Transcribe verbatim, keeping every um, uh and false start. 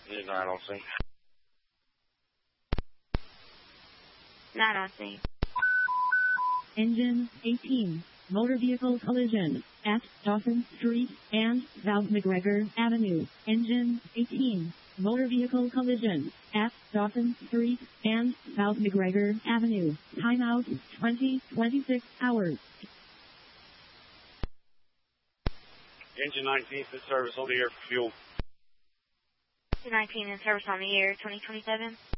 nine on scene. nine on scene. Engine eighteen. Motor vehicle collision at Dawson Street and Val McGregor Avenue. Engine eighteen. Motor vehicle collision at Dawson Street and Val McGregor Avenue. Timeout twenty twenty-six hours. Engine nineteen in service on the air for fuel. nineteen in service on the air, twenty twenty-seven.